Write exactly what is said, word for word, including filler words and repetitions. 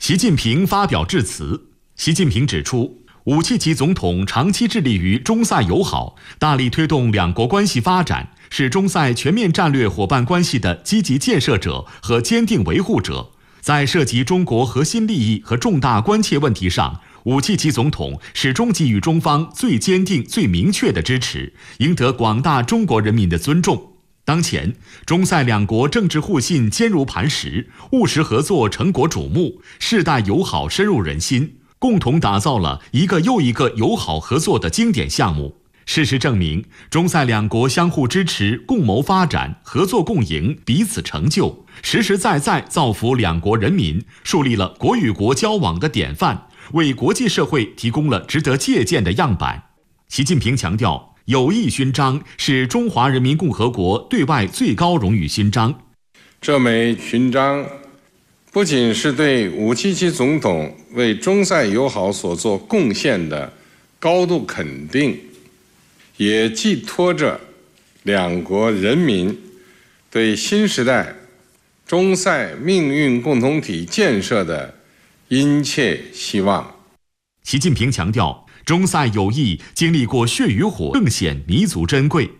习近平发表致辞。习近平指出，武契奇总统长期致力于中塞友好，大力推动两国关系发展，是中塞全面战略伙伴关系的积极建设者和坚定维护者。在涉及中国核心利益和重大关切问题上，武契奇总统始终给予中方最坚定、最明确的支持，赢得广大中国人民的尊重。当前，中塞两国政治互信坚如磐石，务实合作成果瞩目，世代友好深入人心，共同打造了一个又一个友好合作的经典项目。事实证明，中塞两国相互支持、共谋发展、合作共赢、彼此成就，实实在在造福两国人民，树立了国与国交往的典范，为国际社会提供了值得借鉴的样板。习近平强调，友谊勋章是中华人民共和国对外最高荣誉勋章。 这枚勋章不仅是对武契奇总统为中塞友好所做贡献的高度肯定，也寄托着两国人民对新时代中塞命运共同体建设的殷切希望。 习近平强调，中塞友谊经历过血与火，更显弥足珍贵。